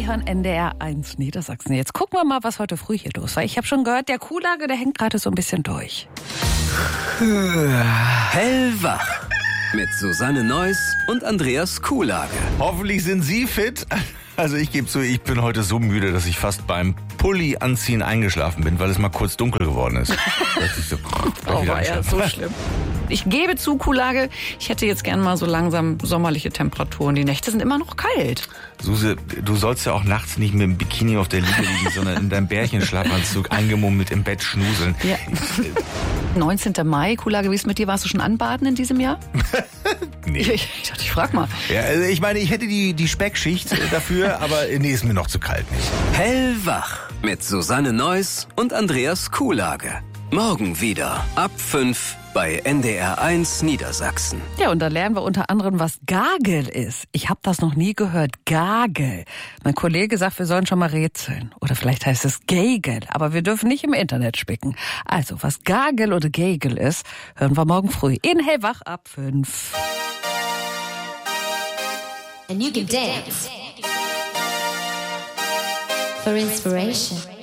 hören NDR 1 Niedersachsen. Jetzt gucken wir mal, was heute früh hier los war. Ich habe schon gehört, der Kuhlage, der hängt gerade so ein bisschen durch. Hellwach mit Susanne Neuss und Andreas Kuhlage. Hoffentlich sind Sie fit. Also ich gebe zu, ich bin heute so müde, dass ich fast beim Pulli anziehen eingeschlafen bin, weil es mal kurz dunkel geworden ist. War ja so schlimm. Ich gebe zu, Kuhlage, ich hätte jetzt gern mal so langsam sommerliche Temperaturen. Die Nächte sind immer noch kalt. Suse, du sollst ja auch nachts nicht mit dem Bikini auf der Liege liegen, sondern in deinem Bärchenschlafanzug eingemummelt im Bett schnuseln. Ja. 19. Mai, Kuhlage, wie ist mit dir? Warst du schon anbaden in diesem Jahr? Nee. Ich dachte, ich frag mal. Ja, also ich meine, ich hätte die Speckschicht dafür, aber nee, ist mir noch zu kalt nicht. Hellwach mit Susanne Neuss und Andreas Kuhlage. Morgen wieder ab 5 bei NDR 1 Niedersachsen. Ja, und da lernen wir unter anderem, was Gagel ist. Ich habe das noch nie gehört. Gagel. Mein Kollege sagt, wir sollen schon mal rätseln. Oder vielleicht heißt es Gagel. Aber wir dürfen nicht im Internet spicken. Also, was Gagel oder Gagel ist, hören wir morgen früh in Hellwach ab 5. And you can dance for inspiration.